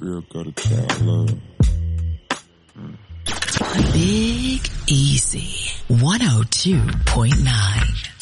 girl got a child love. Big Easy 102.9.